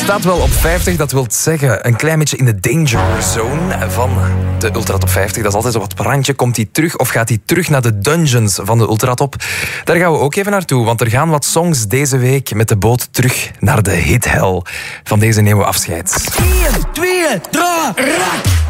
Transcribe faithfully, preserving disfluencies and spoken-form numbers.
staat wel op vijftig, dat wil zeggen een klein beetje in de danger zone van de Ultratop vijftig. Dat is altijd zo wat randje. Komt hij terug of gaat hij terug naar de dungeons van de Ultratop? Daar gaan we ook even naartoe, want er gaan wat songs deze week met de boot terug naar de hithel van deze nieuwe afscheid. één, twee, drie, rak!